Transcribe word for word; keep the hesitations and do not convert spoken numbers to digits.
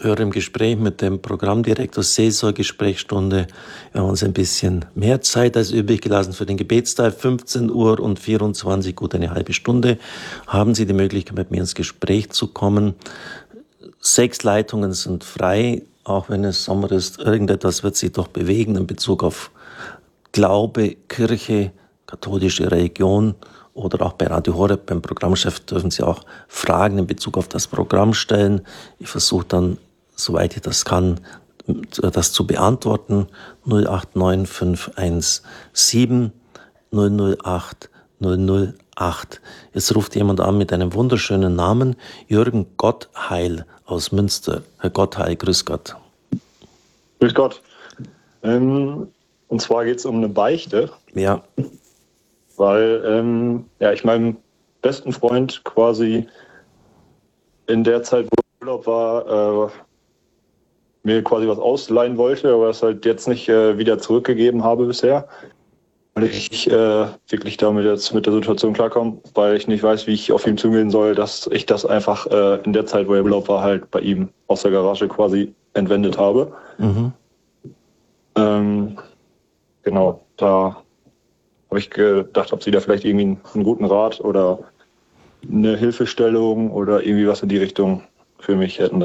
höre im Gespräch mit dem Programmdirektor Seelsorgesprechstunde, wir haben uns ein bisschen mehr Zeit als übrig gelassen für den Gebetsteil. fünfzehn Uhr und vierundzwanzig, gut eine halbe Stunde, haben Sie die Möglichkeit, mit mir ins Gespräch zu kommen. Sechs Leitungen sind frei, auch wenn es Sommer ist. Irgendetwas wird sich doch bewegen in Bezug auf Glaube, Kirche, katholische Religion oder auch bei Radio Horeb, beim Programmchef dürfen Sie auch Fragen in Bezug auf das Programm stellen. Ich versuche dann, soweit ich das kann, das zu beantworten. null acht neun fünf eins sieben null null acht null null acht. Jetzt ruft jemand an mit einem wunderschönen Namen, Jürgen Gottheil aus Münster. Herr Gottheil, grüß Gott. Grüß Gott. Ähm, und zwar geht es um eine Beichte. Ja. Weil ähm, ja, ich meinem besten Freund quasi in der Zeit, wo ich im Urlaub war, äh, mir quasi was ausleihen wollte, aber es halt jetzt nicht äh, wieder zurückgegeben habe bisher. Weil ich äh, wirklich damit jetzt mit der Situation klarkomme, weil ich nicht weiß, wie ich auf ihn zugehen soll, dass ich das einfach äh, in der Zeit, wo er im Urlaub war, halt bei ihm aus der Garage quasi entwendet habe. Mhm. Ähm, genau, da habe ich gedacht, ob Sie da vielleicht irgendwie einen, einen guten Rat oder eine Hilfestellung oder irgendwie was in die Richtung für mich hätten.